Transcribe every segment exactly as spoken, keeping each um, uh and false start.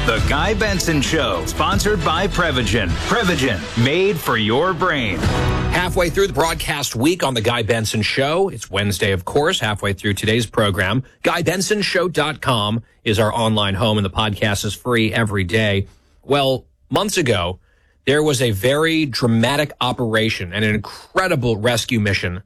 The Guy Benson Show, sponsored by Prevagen. Prevagen, made for your brain. Halfway through the broadcast week on The Guy Benson Show. It's Wednesday, of course, halfway through today's program. guy benson show dot com is our online home, and the podcast is free every day. Well, months ago, there was a very dramatic operation and an incredible rescue mission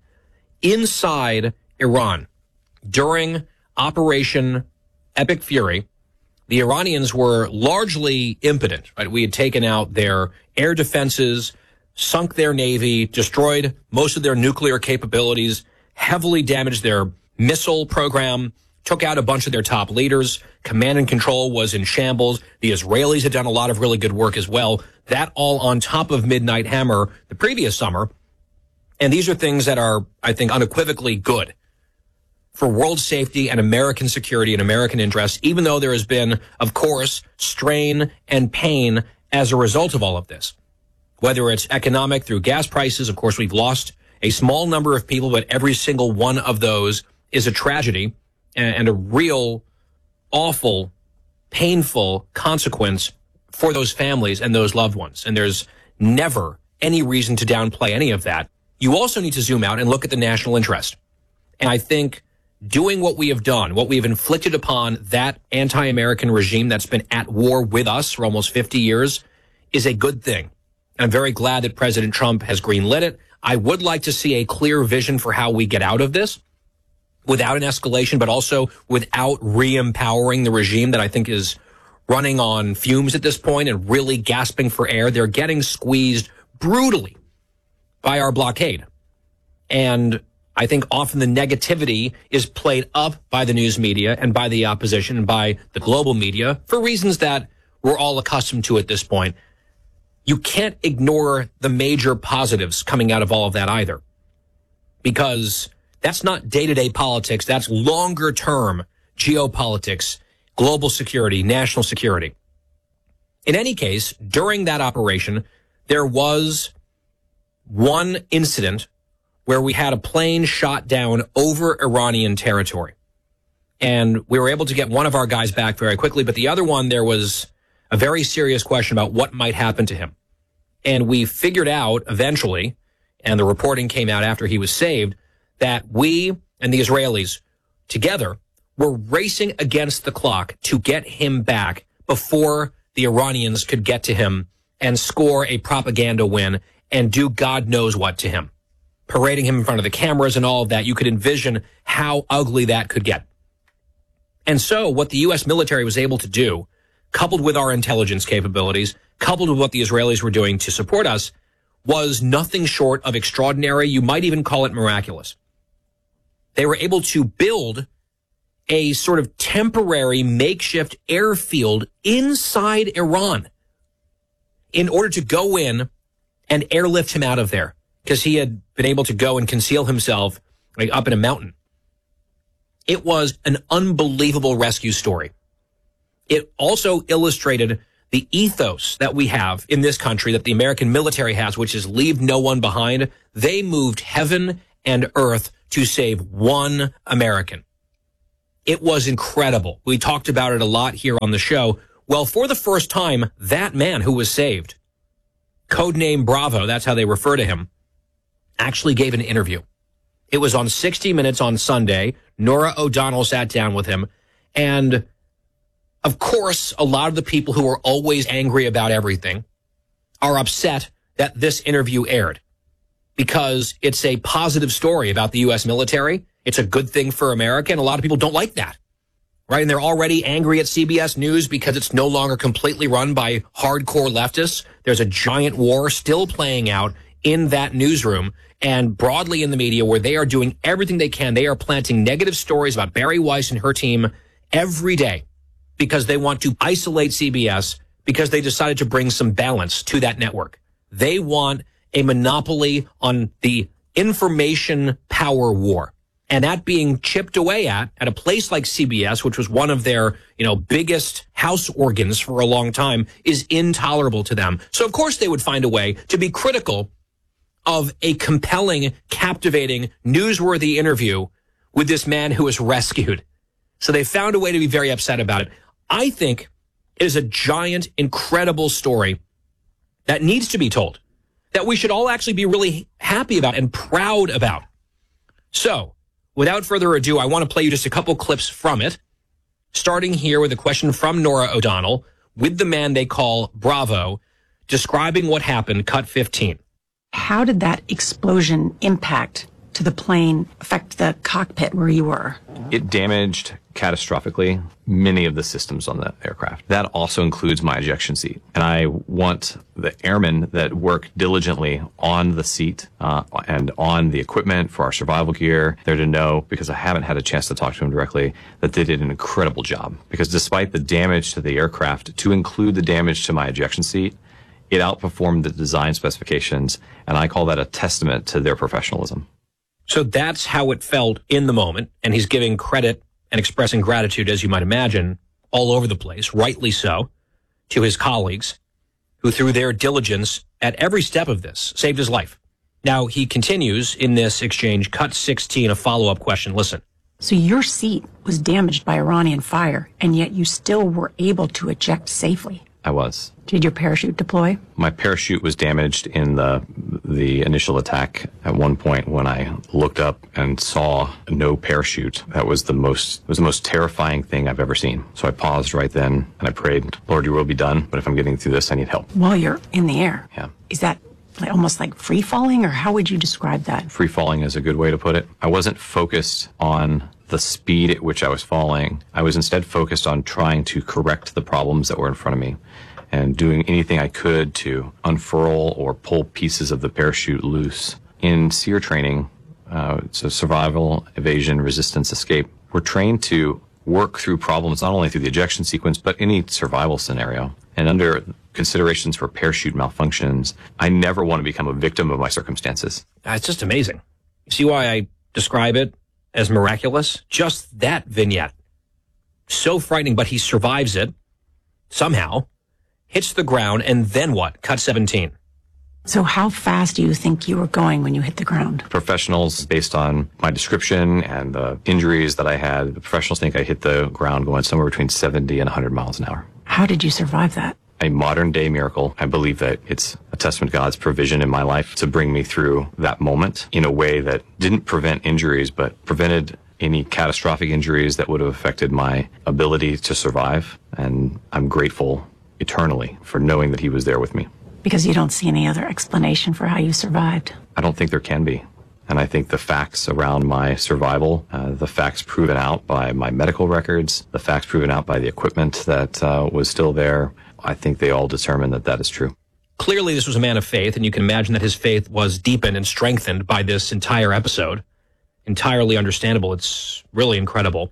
inside Iran. During Operation Epic Fury, the Iranians were largely impotent, right? We had taken out their air defenses, sunk their navy, destroyed most of their nuclear capabilities, heavily damaged their missile program, took out a bunch of their top leaders. Command and control was in shambles. The Israelis had done a lot of really good work as well. That all on top of Midnight Hammer the previous summer. And these are things that are, I think, unequivocally good for world safety and American security and American interests, even though there has been, of course, strain and pain as a result of all of this. Whether it's economic through gas prices, of course, we've lost a small number of people, but every single one of those is a tragedy and a real awful, painful consequence for those families and those loved ones. And there's never any reason to downplay any of that. You also need to zoom out and look at the national interest. And I think doing what we have done, what we have inflicted upon that anti-American regime that's been at war with us for almost fifty years is a good thing. And I'm very glad that President Trump has greenlit it. I would like to see a clear vision for how we get out of this without an escalation, but also without re-empowering the regime that I think is running on fumes at this point and really gasping for air. They're getting squeezed brutally by our blockade. And I think often the negativity is played up by the news media and by the opposition and by the global media for reasons that we're all accustomed to at this point. You can't ignore the major positives coming out of all of that either, because that's not day-to-day politics. That's longer-term geopolitics, global security, national security. In any case, during that operation, there was one incident where we had a plane shot down over Iranian territory. And we were able to get one of our guys back very quickly, but the other one, there was a very serious question about what might happen to him. And we figured out eventually, and the reporting came out after he was saved, that we and the Israelis together were racing against the clock to get him back before the Iranians could get to him and score a propaganda win and do God knows what to him. Parading him in front of the cameras and all of that, you could envision how ugly that could get. And so what the U S military was able to do, coupled with our intelligence capabilities, coupled with what the Israelis were doing to support us, was nothing short of extraordinary. You might even call it miraculous. They were able to build a sort of temporary makeshift airfield inside Iran in order to go in and airlift him out of there, because he had been able to go and conceal himself like up in a mountain. It was an unbelievable rescue story. It also illustrated the ethos that we have in this country, that the American military has, which is leave no one behind. They moved heaven and earth to save one American. It was incredible. We talked about it a lot here on the show. Well, for the first time, that man who was saved, codename Bravo, that's how they refer to him, actually gave an interview. It was on sixty minutes on Sunday. Norah O'Donnell sat down with him. And, of course, a lot of the people who are always angry about everything are upset that this interview aired, because it's a positive story about the U S military. It's a good thing for America, and a lot of people don't like that, right? And they're already angry at C B S News because it's no longer completely run by hardcore leftists. There's a giant war still playing out in that newsroom and broadly in the media, where they are doing everything they can. They are planting negative stories about Bari Weiss and her team every day because they want to isolate C B S, because they decided to bring some balance to that network. They want a monopoly on the information power war. And that being chipped away at, at a place like C B S, which was one of their, you know, biggest house organs for a long time, is intolerable to them. So, of course, they would find a way to be critical of a compelling, captivating, newsworthy interview with this man who was rescued. So they found a way to be very upset about it. I think It is a giant, incredible story that needs to be told, that we should all actually be really happy about and proud about. So, without further ado, I want to play you just a couple clips from it, starting here with a question from Norah O'Donnell with the man they call Bravo, describing what happened, cut fifteen. How did that explosion impact to the plane, affect the cockpit where you were? It damaged catastrophically many of the systems on the aircraft. That also includes my ejection seat. And I want the airmen that work diligently on the seat uh, and on the equipment for our survival gear there to know, because I haven't had a chance to talk to them directly, that they did an incredible job. Because despite the damage to the aircraft, to include the damage to my ejection seat, it outperformed the design specifications, and I call that a testament to their professionalism. So that's how it felt in the moment, and he's giving credit and expressing gratitude, as you might imagine, all over the place, rightly so, to his colleagues, who through their diligence at every step of this saved his life. Now, he continues in this exchange, cut sixteen, a follow-up question. Listen. So your seat was damaged by Iranian fire, and yet you still were able to eject safely. I was. Did your parachute deploy? My parachute was damaged in the the initial attack. At one point, when I looked up and saw no parachute, that was the most it was the most terrifying thing I've ever seen. So I paused right then and I prayed, Lord, your will be done. But if I'm getting through this, I need help. While you're in the air? Yeah. Is that like, almost like free falling, or how would you describe that? Free falling is a good way to put it. I wasn't focused on the speed at which I was falling. I was instead focused on trying to correct the problems that were in front of me and doing anything I could to unfurl or pull pieces of the parachute loose. In SEER training, uh, so survival, evasion, resistance, escape, we're trained to work through problems not only through the ejection sequence, but any survival scenario. And under considerations for parachute malfunctions, I never want to become a victim of my circumstances. It's just amazing. You see why I describe it as miraculous? Just that vignette. So frightening, but he survives it somehow, hits the ground, and then what? Cut seventeen. So how fast do you think you were going when you hit the ground? Professionals, based on my description and the injuries that I had, the professionals think I hit the ground going somewhere between seventy and one hundred miles an hour. How did you survive that? A modern day miracle. I believe that it's a testament to God's provision in my life to bring me through that moment in a way that didn't prevent injuries, but prevented any catastrophic injuries that would have affected my ability to survive. And I'm grateful eternally for knowing that he was there with me. Because you don't see any other explanation for how you survived. I don't think there can be. And I think the facts around my survival, uh, the facts proven out by my medical records, the facts proven out by the equipment that uh, was still there, I think they all determine that that is true. Clearly, this was a man of faith, and you can imagine that his faith was deepened and strengthened by this entire episode. Entirely understandable. It's really incredible.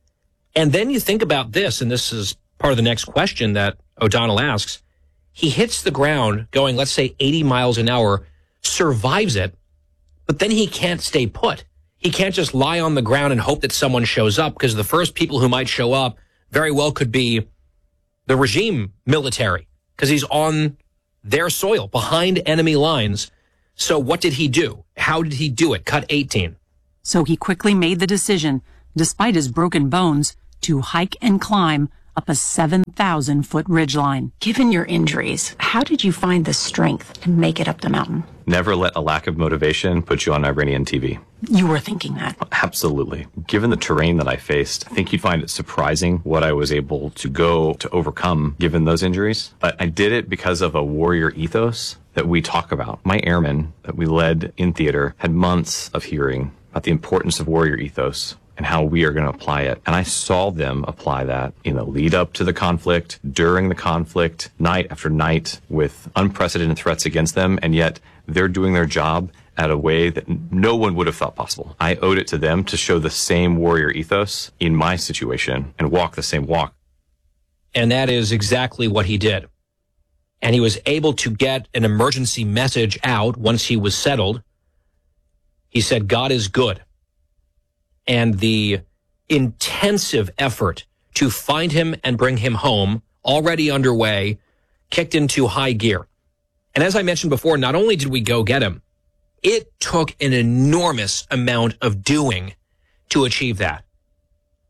And then you think about this, and this is part of the next question that O'Donnell asks. He hits the ground going, let's say, eighty miles an hour, survives it, but then he can't stay put. He can't just lie on the ground and hope that someone shows up, because the first people who might show up very well could be the regime military, because he's on their soil, behind enemy lines. So what did he do? How did he do it? Cut eighteen. So he quickly made the decision, despite his broken bones, to hike and climb up a seven thousand foot ridgeline. Given your injuries, how did you find the strength to make it up the mountain? Never let a lack of motivation put you on Iranian T V. You were thinking that? Absolutely. Given the terrain that I faced, I think you'd find it surprising what I was able to go to overcome given those injuries. But I did it because of a warrior ethos that we talk about. My airmen that we led in theater had months of hearing about the importance of warrior ethos and how we are going to apply it. And I saw them apply that in the lead up to the conflict, during the conflict, night after night, with unprecedented threats against them, and yet they're doing their job at a way that no one would have thought possible. I owed it to them to show the same warrior ethos in my situation and walk the same walk. And that is exactly what he did. And he was able to get an emergency message out once he was settled. He said, God is good. And the intensive effort to find him and bring him home, already underway, kicked into high gear. And as I mentioned before, not only did we go get him, it took an enormous amount of doing to achieve that.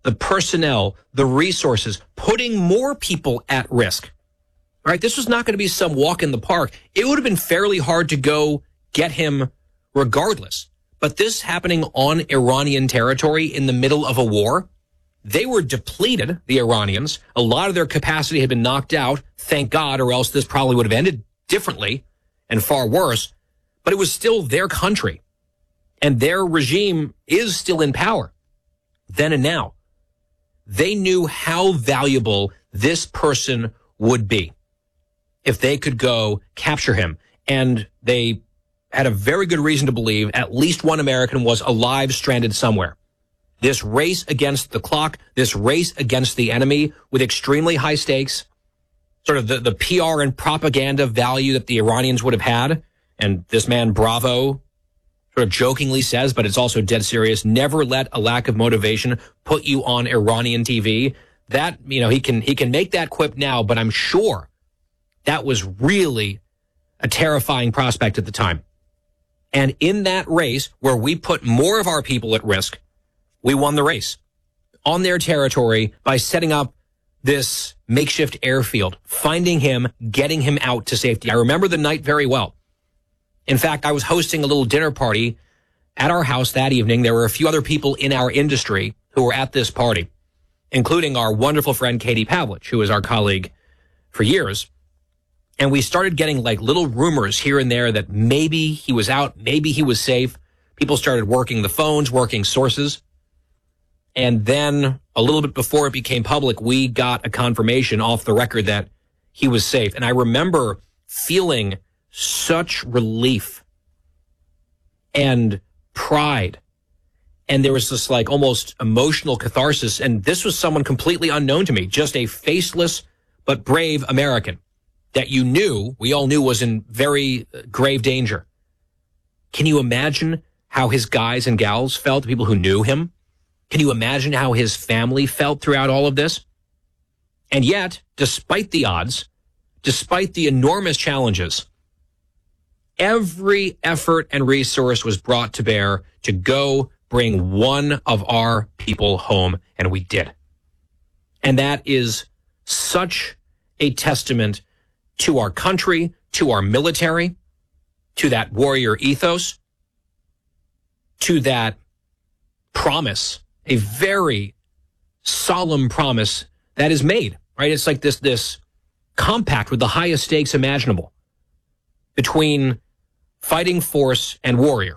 the personnel, the resources, putting more people at risk. Right? This was not going to be some walk in the park. It would have been fairly hard to go get him regardless. But this happening on Iranian territory in the middle of a war, they were depleted, the Iranians. A lot of their capacity had been knocked out, thank God, or else this probably would have ended differently and far worse. But it was still their country, and their regime is still in power then and now. They knew how valuable this person would be if they could go capture him. And they had a very good reason to believe at least one American was alive, stranded somewhere. This race against the clock, this race against the enemy with extremely high stakes, sort of the, the P R and propaganda value that the Iranians would have had. And this man, Bravo, sort of jokingly says, but it's also dead serious, never let a lack of motivation put you on Iranian T V. That, you know, he can, he can make that quip now, but I'm sure that was really a terrifying prospect at the time. And in that race where we put more of our people at risk, we won the race on their territory by setting up this makeshift airfield, finding him, getting him out to safety. I remember the night very well. In fact, I was hosting a little dinner party at our house that evening. There were a few other people in our industry who were at this party, including our wonderful friend Katie Pavlich, who is our colleague for years. And we started getting like little rumors here and there that maybe he was out, maybe he was safe. People started working the phones, working sources. And then a little bit before it became public, we got a confirmation off the record that he was safe. And I remember feeling such relief and pride. And there was this like almost emotional catharsis. And this was someone completely unknown to me, just a faceless but brave American that you knew, we all knew was in very grave danger. Can you imagine how his guys and gals felt, the people who knew him? Can you imagine how his family felt throughout all of this? And yet, despite the odds, despite the enormous challenges, every effort and resource was brought to bear to go bring one of our people home, and we did. And that is such a testament to our country, to our military, to that warrior ethos, to that promise, a very solemn promise that is made, right? It's like this, this compact with the highest stakes imaginable between fighting force and warrior.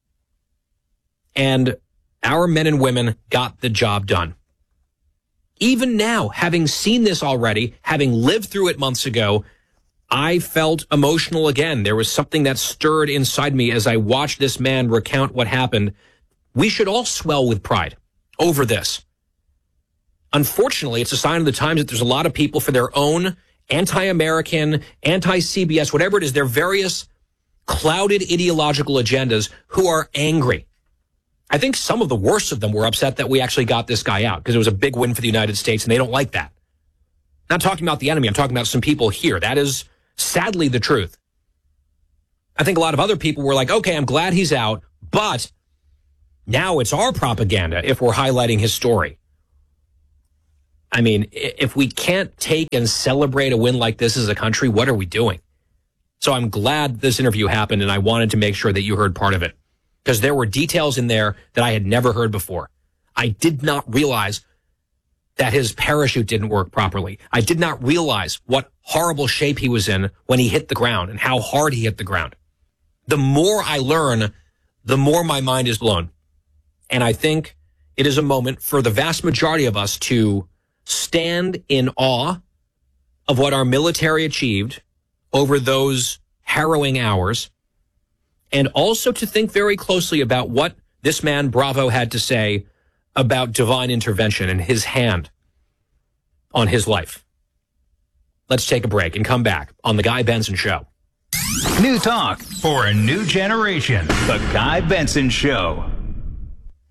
And our men and women got the job done. Even now, having seen this already, having lived through it months ago, I felt emotional again. There was something that stirred inside me as I watched this man recount what happened. We should all swell with pride over this. Unfortunately, it's a sign of the times that there's a lot of people for their own anti-American, anti-C B S, whatever it is, their various clouded ideological agendas who are angry. I think some of the worst of them were upset that we actually got this guy out because it was a big win for the United States, and they don't like that. Not talking about the enemy. I'm talking about some people here. That is sadly the truth. I think a lot of other people were like, okay, I'm glad he's out, but now it's our propaganda if we're highlighting his story. I mean, if we can't take and celebrate a win like this as a country, what are we doing? So I'm glad this interview happened, and I wanted to make sure that you heard part of it because there were details in there that I had never heard before. I did not realize that his parachute didn't work properly. I did not realize what horrible shape he was in when he hit the ground and how hard he hit the ground. The more I learn, the more my mind is blown. And I think it is a moment for the vast majority of us to stand in awe of what our military achieved over those harrowing hours, and also to think very closely about what this man, Bravo, had to say about divine intervention and his hand on his life. Let's take a break and come back on The Guy Benson Show. New talk for a new generation. The Guy Benson Show.